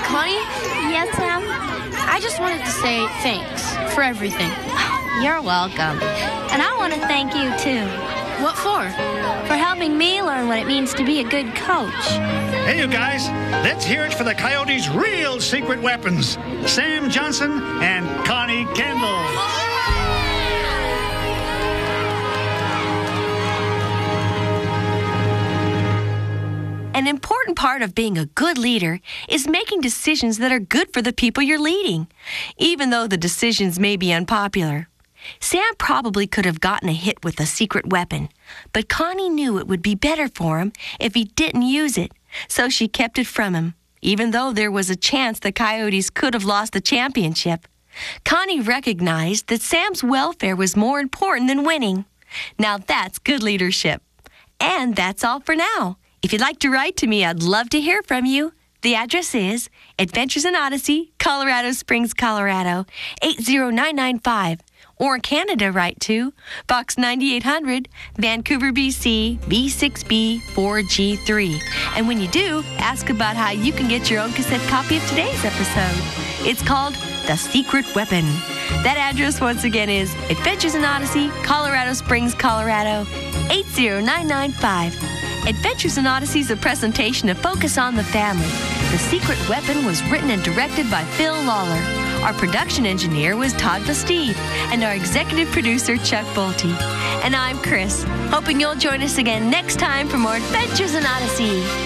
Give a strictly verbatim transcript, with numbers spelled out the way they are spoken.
Connie, Yes, Sam? I just wanted to say thanks for everything. You're welcome. And I want to thank you, too, What for? for helping me learn what it means to be a good coach. Hey, you guys, let's hear it for the Coyotes' real secret weapons, Sam Johnson and Connie Kendall. An important part of being a good leader is making decisions that are good for the people you're leading, even though the decisions may be unpopular. Sam probably could have gotten a hit with a secret weapon, but Connie knew it would be better for him if he didn't use it, so she kept it from him, even though there was a chance the Coyotes could have lost the championship. Connie recognized that Sam's welfare was more important than winning. Now that's good leadership. And that's all for now. If you'd like to write to me, I'd love to hear from you. The address is Adventures in Odyssey, Colorado Springs, Colorado, eight zero nine nine five. Or in Canada, write to Box ninety-eight hundred, Vancouver, B C, V six B four G three. And when you do, ask about how you can get your own cassette copy of today's episode. It's called The Secret Weapon. That address, once again, is Adventures in Odyssey, Colorado Springs, Colorado, eight zero nine nine five. Adventures in Odyssey is a presentation of Focus on the Family. The Secret Weapon was written and directed by Phil Lawler. Our production engineer was Todd Bastide, and our executive producer, Chuck Bolte. And I'm Chris, hoping you'll join us again next time for more Adventures in Odyssey.